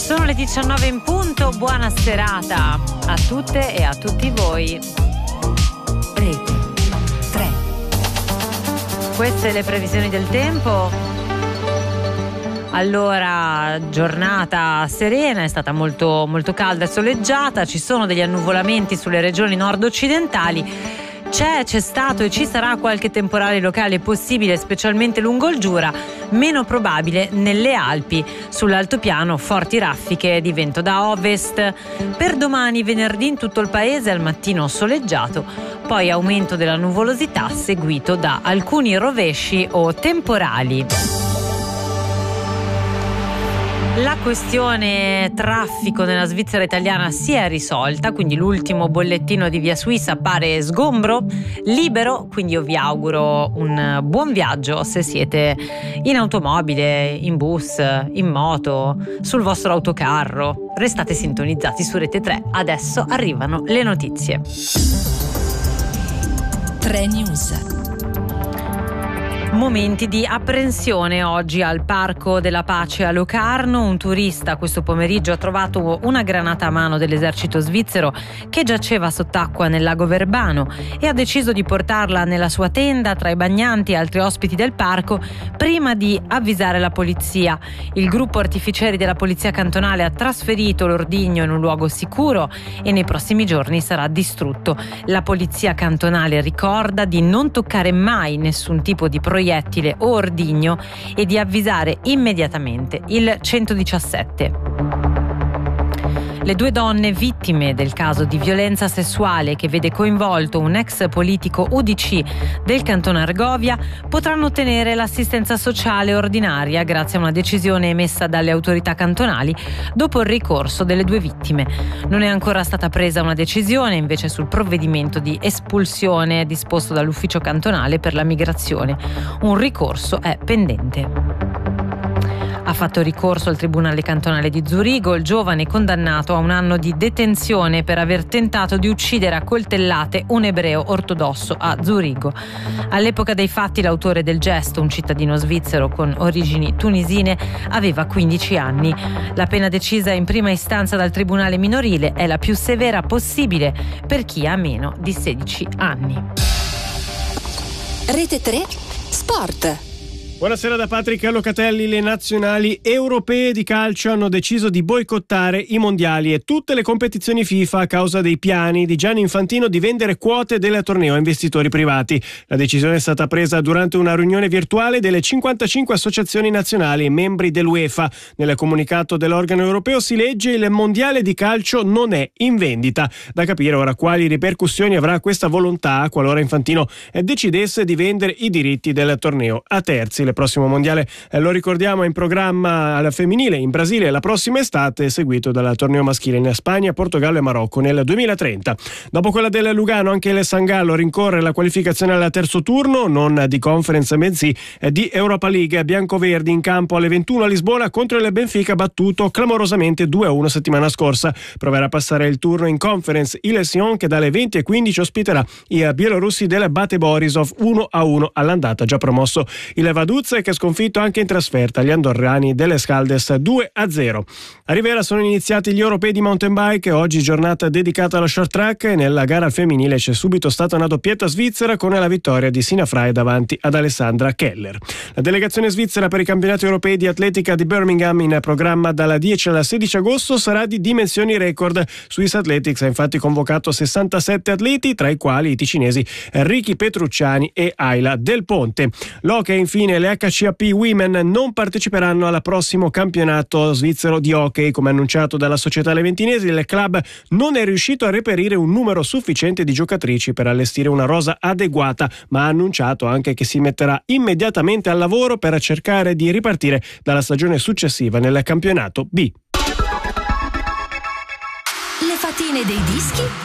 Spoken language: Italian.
Sono le 19 in punto, buona serata a tutte e a tutti voi. Rete 3. Queste le previsioni del tempo. Allora, giornata serena, è stata molto, molto calda e soleggiata, ci sono degli annuvolamenti sulle regioni nord-occidentali. C'è stato e ci sarà qualche temporale locale possibile, specialmente lungo il Giura, meno probabile nelle Alpi. Sull'altopiano forti raffiche di vento da ovest. Per domani, venerdì, in tutto il paese al mattino soleggiato, poi aumento della nuvolosità seguito da alcuni rovesci o temporali. La questione traffico nella Svizzera italiana si è risolta, quindi l'ultimo bollettino di Via Suissa pare sgombro, libero, quindi io vi auguro un buon viaggio se siete in automobile, in bus, in moto, sul vostro autocarro. Restate sintonizzati su Rete 3, adesso arrivano le notizie. 3 News. Momenti di apprensione oggi al Parco della Pace a Locarno. Un turista questo pomeriggio ha trovato una granata a mano dell'esercito svizzero che giaceva sott'acqua nel lago Verbano e ha deciso di portarla nella sua tenda tra i bagnanti e altri ospiti del parco prima di avvisare la polizia. Il gruppo artificieri della polizia cantonale ha trasferito l'ordigno in un luogo sicuro e nei prossimi giorni sarà distrutto. La polizia cantonale ricorda di non toccare mai nessun tipo di proiettile o ordigno e di avvisare immediatamente il 117. Le 2 donne vittime del caso di violenza sessuale che vede coinvolto un ex politico UDC del Canton Argovia potranno ottenere l'assistenza sociale ordinaria grazie a una decisione emessa dalle autorità cantonali dopo il ricorso delle 2 vittime. Non è ancora stata presa una decisione invece sul provvedimento di espulsione disposto dall'ufficio cantonale per la migrazione. Un ricorso è pendente. Ha fatto ricorso al Tribunale Cantonale di Zurigo il giovane condannato a 1 anno di detenzione per aver tentato di uccidere a coltellate un ebreo ortodosso a Zurigo. All'epoca dei fatti l'autore del gesto, un cittadino svizzero con origini tunisine, aveva 15 anni. La pena decisa in prima istanza dal Tribunale minorile è la più severa possibile per chi ha meno di 16 anni. Rete 3 Sport. Buonasera da Patrick Locatelli. Le nazionali europee di calcio hanno deciso di boicottare i mondiali e tutte le competizioni FIFA a causa dei piani di Gianni Infantino di vendere quote del torneo a investitori privati. La decisione è stata presa durante una riunione virtuale delle 55 associazioni nazionali membri dell'UEFA. Nel comunicato dell'organo europeo si legge: il mondiale di calcio non è in vendita. Da capire ora quali ripercussioni avrà questa volontà qualora Infantino decidesse di vendere i diritti del torneo a terzi. Il prossimo mondiale, lo ricordiamo, è in programma alla femminile in Brasile la prossima estate, seguito dal torneo maschile in Spagna, Portogallo e Marocco nel 2030. Dopo quella del Lugano, anche il San Gallo rincorre la qualificazione al terzo turno, non di Conference bensì di Europa League. Biancoverdi in campo alle 21 a Lisbona contro il Benfica, battuto clamorosamente 2-1 settimana scorsa. Proverà a passare il turno in Conference il Sion, che dalle 20:15 ospiterà i bielorussi del Bate Borisov 1-1 all'andata, già promosso il Vaduz, che ha sconfitto anche in trasferta gli andorrani delle Scaldes 2-0. A Rivera sono iniziati gli europei di mountain bike, oggi giornata dedicata allo short track e nella gara al femminile c'è subito stata una doppietta svizzera con la vittoria di Sina Frey davanti ad Alessandra Keller. La delegazione svizzera per i campionati europei di atletica di Birmingham, in programma dalla 10 al 16 agosto, sarà di dimensioni record. Swiss Athletics ha infatti convocato 67 atleti, tra i quali i ticinesi Ricky Petrucciani e Ayla Del Ponte. L'hockey, infine, le HCAP Women non parteciperanno al prossimo campionato svizzero di hockey. Come annunciato dalla società leventinese, il club non è riuscito a reperire un numero sufficiente di giocatrici per allestire una rosa adeguata, ma ha annunciato anche che si metterà immediatamente al lavoro per cercare di ripartire dalla stagione successiva nel campionato B. Le fatine dei dischi